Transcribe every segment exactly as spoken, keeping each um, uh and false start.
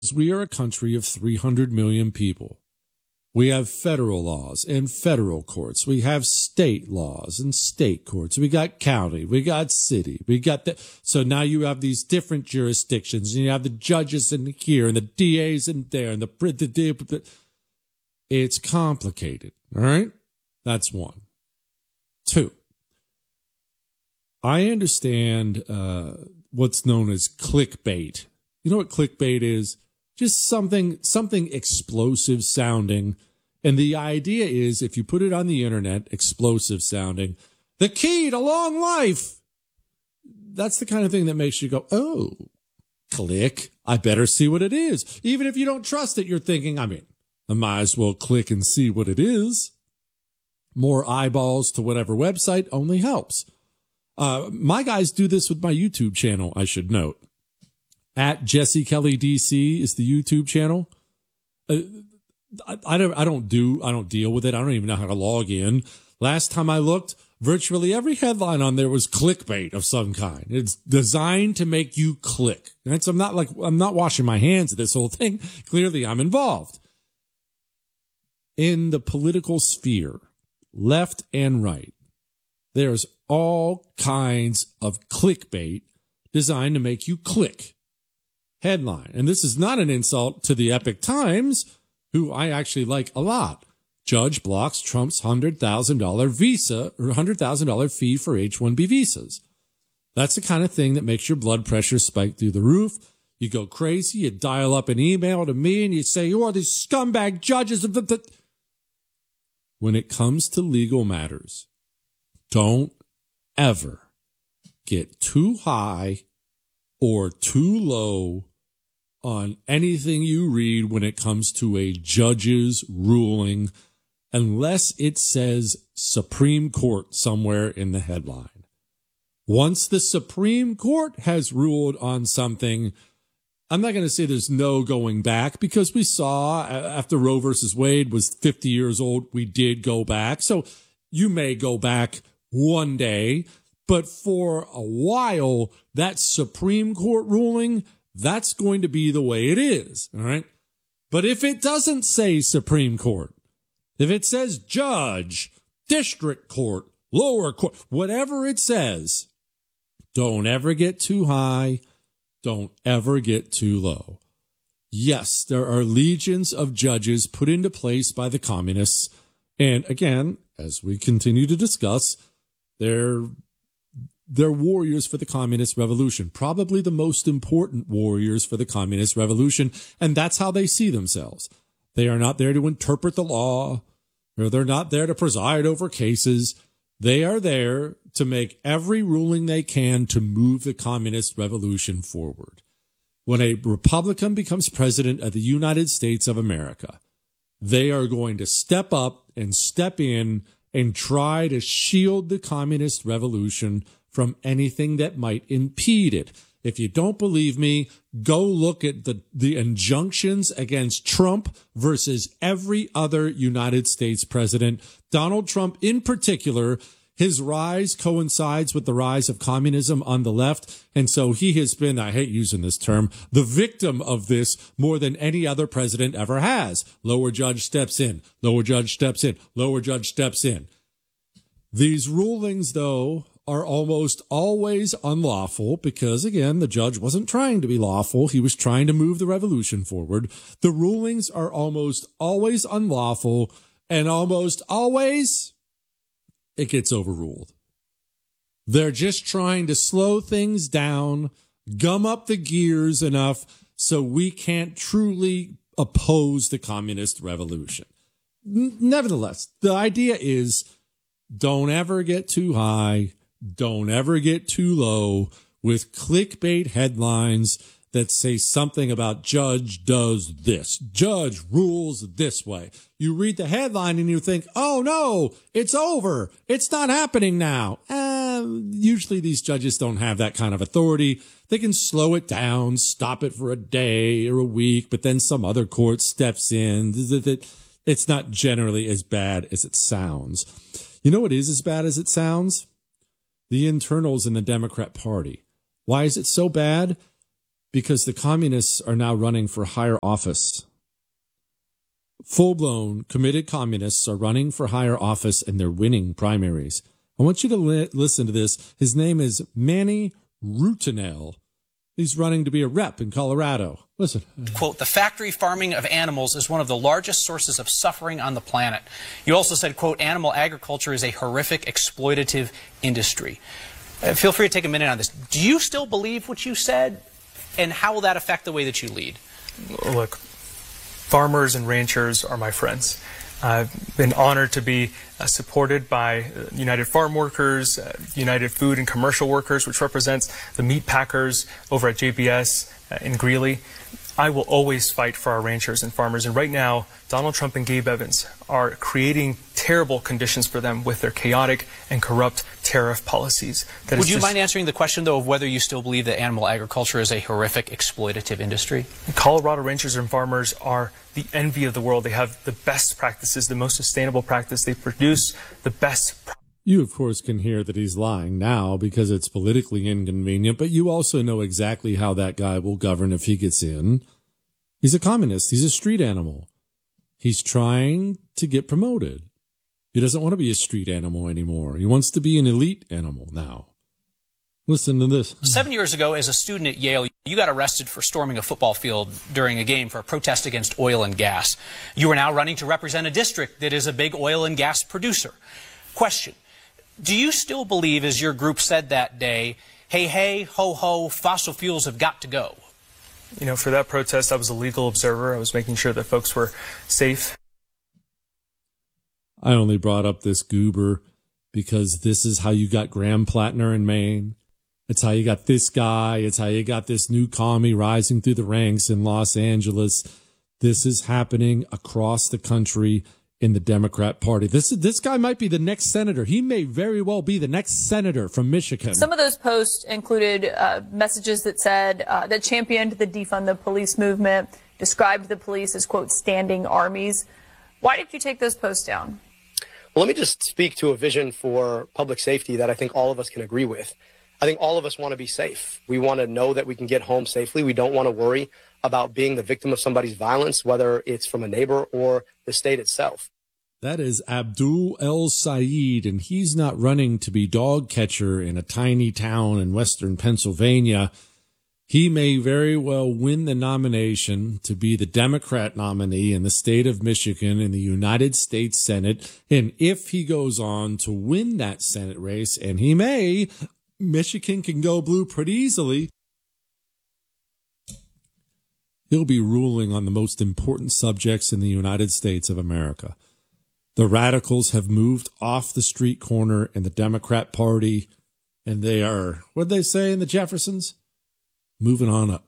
we are a country of three hundred million people. We have federal laws and federal courts. We have state laws and state courts. We got county. We got city. We got the, so now you have these different jurisdictions, and you have the judges in here and the D As in there and the, the, the, the it's complicated. All right. That's one. Two. I understand, uh, what's known as clickbait. You know what clickbait is? Just something, something explosive sounding. And the idea is if you put it on the internet, explosive sounding, the key to long life. That's the kind of thing that makes you go, oh, click. I better see what it is. Even if you don't trust it, you're thinking, I mean, I might as well click and see what it is. More eyeballs to whatever website only helps. Uh, my guys do this with my YouTube channel, I should note. At Jesse Kelly D C is the YouTube channel. Uh, I, I don't. I don't do. I don't deal with it. I don't even know how to log in. Last time I looked, virtually every headline on there was clickbait of some kind. It's designed to make you click. Right? So I'm not like I'm not washing my hands of this whole thing. Clearly, I'm involved in the political sphere, left and right. There's all kinds of clickbait designed to make you click. Headline. And this is not an insult to the Epic Times, who I actually like a lot. Judge blocks Trump's one hundred thousand dollars visa or one hundred thousand dollars fee for H one B visas. That's the kind of thing that makes your blood pressure spike through the roof. You go crazy. You dial up an email to me and you say, you are these scumbag judges. When it comes to legal matters, don't ever get too high or too low on anything you read when it comes to a judge's ruling, unless it says Supreme Court somewhere in the headline. Once the Supreme Court has ruled on something, I'm not going to say there's no going back, because we saw after Roe versus Wade was fifty years old, we did go back. So you may go back one day, but for a while, that Supreme Court ruling, that's going to be the way it is, all right? But if it doesn't say Supreme Court, if it says judge, district court, lower court, whatever it says, don't ever get too high, don't ever get too low. Yes, there are legions of judges put into place by the communists, and again, as we continue to discuss, they're They're warriors for the communist revolution, probably the most important warriors for the communist revolution. And that's how they see themselves. They are not there to interpret the law, or they're not there to preside over cases. They are there to make every ruling they can to move the communist revolution forward. When a Republican becomes president of the United States of America, they are going to step up and step in and try to shield the communist revolution from anything that might impede it. If you don't believe me, go look at the, the injunctions against Trump versus every other United States president. Donald Trump in particular, his rise coincides with the rise of communism on the left. And so he has been, I hate using this term, the victim of this more than any other president ever has. Lower judge steps in, lower judge steps in, lower judge steps in. These rulings, though, are almost always unlawful because, again, the judge wasn't trying to be lawful. He was trying to move the revolution forward. The rulings are almost always unlawful, and almost always it gets overruled. They're just trying to slow things down, gum up the gears enough so we can't truly oppose the communist revolution. N- nevertheless, the idea is don't ever get too high. Don't ever get too low with clickbait headlines that say something about judge does this, judge rules this way. You read the headline and you think, oh no, it's over. It's not happening now. Uh, usually these judges don't have that kind of authority. They can slow it down, stop it for a day or a week, but then some other court steps in. It's not generally as bad as it sounds. You know what is as bad as it sounds? The internals in the Democrat Party. Why is it so bad? because the communists are now running for higher office. Full-blown, committed communists are running for higher office, and they're winning primaries. I want you to li- listen to this. His name is Manny Rutinel. He's running to be a rep in Colorado. Listen. Quote, the factory farming of animals is one of the largest sources of suffering on the planet. You also said, quote, animal agriculture is a horrific, exploitative industry. Uh, feel free to take a minute on this. Do you still believe what you said, and how will that affect the way that you lead? Look, farmers and ranchers are my friends. I've been honored to be uh, supported by uh, United Farm Workers, uh, United Food and Commercial Workers, which represents the meat packers over at J B S uh, in Greeley. I will always fight for our ranchers and farmers. And right now, Donald Trump and Gabe Evans are creating terrible conditions for them with their chaotic and corrupt tariff policies. That Would you just... mind answering the question, though, of whether you still believe that animal agriculture is a horrific, exploitative industry? Colorado ranchers and farmers are the envy of the world. They have the best practices, the most sustainable practice. They produce the best. You, of course, can hear that he's lying now because it's politically inconvenient, but you also know exactly how that guy will govern if he gets in. He's a communist. He's a street animal. He's trying to get promoted. He doesn't want to be a street animal anymore. He wants to be an elite animal now. Listen to this. Seven years ago, as a student at Yale, you got arrested for storming a football field during a game for a protest against oil and gas. You are now running to represent a district that is a big oil and gas producer. Question. Do you still believe, as your group said that day, hey, hey, ho, ho, fossil fuels have got to go? You know, for that protest, I was a legal observer. I was making sure that folks were safe. I only brought up this goober because this is how you got Graham Plattner in Maine. It's how you got this guy. It's how you got this new commie rising through the ranks in Los Angeles. This is happening across the country in the Democrat Party. This this guy might be the next senator. He may very well be the next senator from Michigan. Some of those posts included uh, messages that said uh, that championed the defund the police movement, described the police as, quote, standing armies. Why did you take those posts down? Well, let me just speak to a vision for public safety that I think all of us can agree with. I think all of us want to be safe. We want to know that we can get home safely. We don't want to worry about being the victim of somebody's violence, whether it's from a neighbor or the state itself. That is Abdul El Sayed, and he's not running to be dog catcher in a tiny town in western Pennsylvania. He may very well win the nomination to be the Democrat nominee in the state of Michigan in the United States Senate. And if he goes on to win that Senate race, and he may, Michigan can go blue pretty easily. He'll be ruling on the most important subjects in the United States of America. The radicals have moved off the street corner in the Democrat Party, and they are, what did they say in the Jeffersons? Moving on up.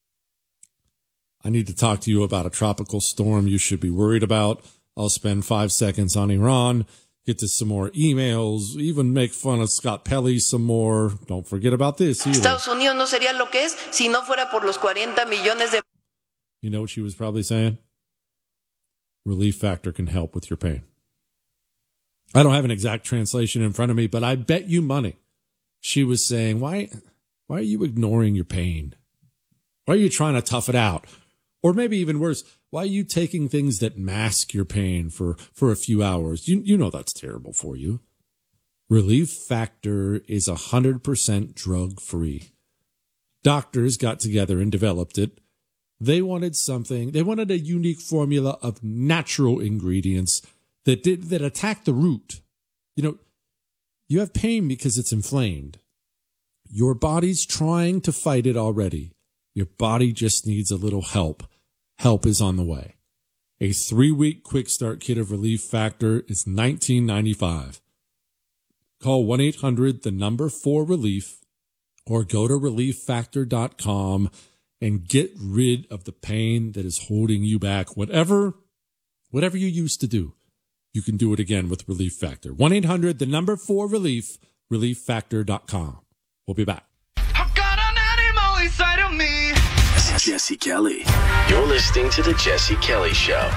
I need to talk to you about a tropical storm you should be worried about. I'll spend five seconds on Iran, get to some more emails, even make fun of Scott Pelley some more. Don't forget about this either. Estados Unidos no sería lo que es si no fuera por los cuarenta millones de... You know what she was probably saying? Relief Factor can help with your pain. I don't have an exact translation in front of me, but I bet you money she was saying, why, why are you ignoring your pain? Why are you trying to tough it out? Or maybe even worse, why are you taking things that mask your pain for, for a few hours? You, you know that's terrible for you. Relief Factor is one hundred percent drug-free. Doctors got together and developed it. They wanted something, they wanted a unique formula of natural ingredients that did, that attacked the root. You know, you have pain because it's inflamed. Your body's trying to fight it already. Your body just needs a little help. Help is on the way. A three-week quick start kit of Relief Factor is nineteen ninety-five. Call one eight hundred the number four relief or go to relief factor dot com and get rid of the pain that is holding you back. Whatever, whatever you used to do, you can do it again with Relief Factor. one eight hundred the number four relief, relief factor dot com. We'll be back. I've got an animal inside of me. Jesse Kelly. You're listening to The Jesse Kelly Show.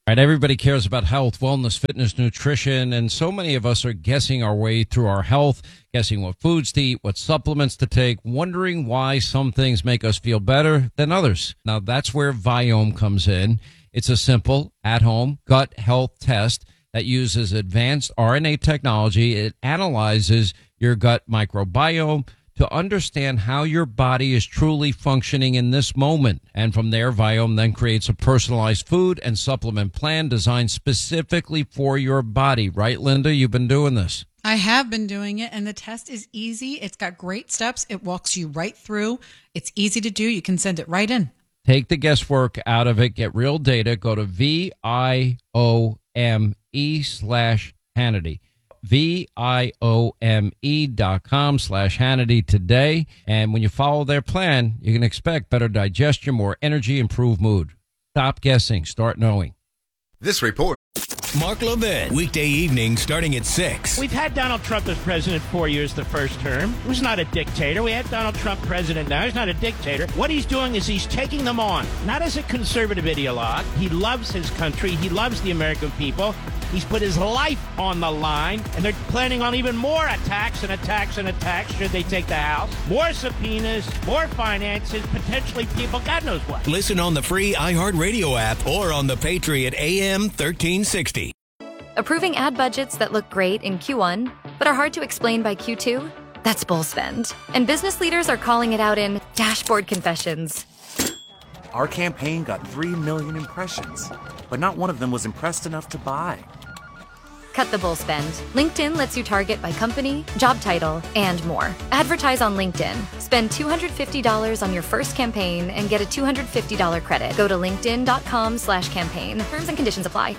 All right, everybody cares about health, wellness, fitness, nutrition, and so many of us are guessing our way through our health, guessing what foods to eat, what supplements to take, wondering why some things make us feel better than others. Now, that's where Viome comes in. It's a simple, at-home gut health test that uses advanced R N A technology. It analyzes your gut microbiome to understand how your body is truly functioning in this moment. And from there, Viome then creates a personalized food and supplement plan designed specifically for your body. Right, Linda? You've been doing this. I have been doing it, and the test is easy. It's got great steps. It walks you right through. It's easy to do. You can send it right in. Take the guesswork out of it. Get real data. Go to V I O M E slash Hannity. V-I-O-M-E dot com slash Hannity today. And when you follow their plan, you can expect better digestion, more energy, improved mood. Stop guessing. Start knowing. This report. Mark Levin, weekday evening starting at six. We've had Donald Trump as president four years the first term. He was not a dictator. We had Donald Trump president now. He's not a dictator. What he's doing is he's taking them on, not as a conservative ideologue. He loves his country. He loves the American people. He's put his life on the line, and they're planning on even more attacks and attacks and attacks should they take the House. More subpoenas, more finances, potentially people, God knows what. Listen on the free iHeartRadio app or on the Patriot A M thirteen sixty. Approving ad budgets that look great in Q one, but are hard to explain by Q two? That's bull spend. And business leaders are calling it out in Dashboard Confessions. Our campaign got three million impressions, but not one of them was impressed enough to buy. Cut the bull spend. LinkedIn lets you target by company, job title, and more. Advertise on LinkedIn. Spend two hundred fifty dollars on your first campaign and get a two hundred fifty dollars credit. Go to linkedin.com slash campaign. Terms and conditions apply.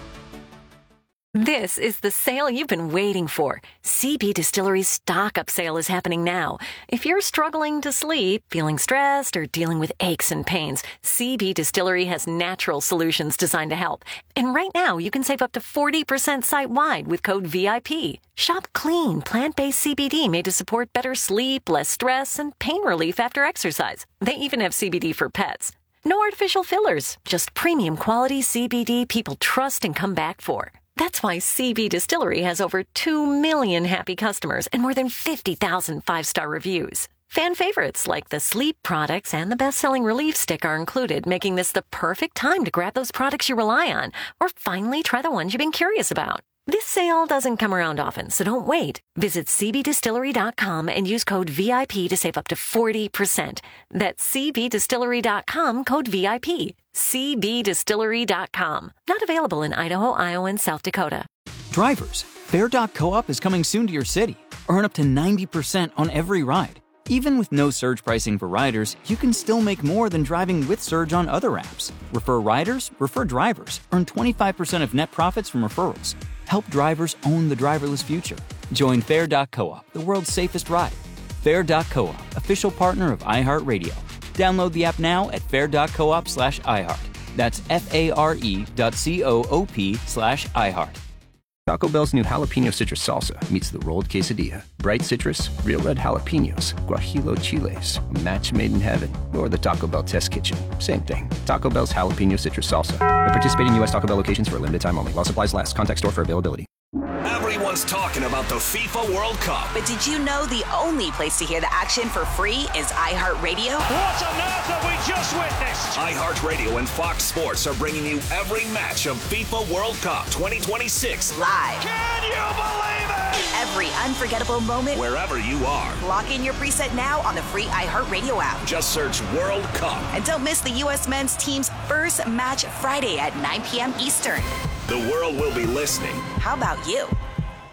This is the sale you've been waiting for. C B Distillery's stock-up sale is happening now. If you're struggling to sleep, feeling stressed, or dealing with aches and pains, C B Distillery has natural solutions designed to help. And right now, you can save up to forty percent site-wide with code V I P. Shop clean, plant-based C B D made to support better sleep, less stress, and pain relief after exercise. They even have C B D for pets. No artificial fillers, just premium quality C B D people trust and come back for. That's why C B Distillery has over two million happy customers and more than fifty thousand five-star reviews. Fan favorites like the sleep products and the best-selling Relief Stick are included, making this the perfect time to grab those products you rely on or finally try the ones you've been curious about. This sale doesn't come around often, so don't wait. Visit C B distillery dot com and use code V I P to save up to forty percent. That's C B distillery dot com, code V I P. C B distillery dot com. Not available in Idaho, Iowa, and South Dakota. Drivers, Fair dot Co-op is coming soon to your city. Earn up to ninety percent on every ride. Even with no surge pricing for riders, you can still make more than driving with Surge on other apps. Refer riders, refer drivers. Earn twenty-five percent of net profits from referrals. Help drivers own the driverless future. Join Fair dot Co-op, the world's safest ride. Fair dot Co-op, official partner of iHeartRadio. Download the app now at fair dot coop slash iHeart. That's F-A-R-E dot C-O-O-P slash iHeart. Taco Bell's new jalapeno citrus salsa meets the rolled quesadilla. Bright citrus, real red jalapenos, guajillo chiles, a match made in heaven. Or the Taco Bell test kitchen. Same thing. Taco Bell's jalapeno citrus salsa. At participating U S Taco Bell locations for a limited time only. While supplies last. Contact store for availability. Everyone's talking about the FIFA World Cup. But did you know the only place to hear the action for free is iHeartRadio? What on earth have we just witnessed? iHeartRadio and Fox Sports are bringing you every match of FIFA World Cup twenty twenty-six live. Can you believe it? Every unforgettable moment. Wherever you are. Lock in your preset now on the free iHeartRadio app. Just search World Cup. And don't miss the U S men's team's first match Friday at nine p.m. Eastern. The world will be listening. How about you?